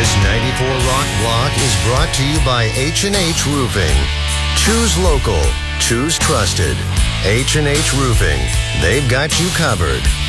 This 94 Rock Block is brought to you by H&H Roofing. Choose local. Choose trusted. H&H Roofing. They've got you covered.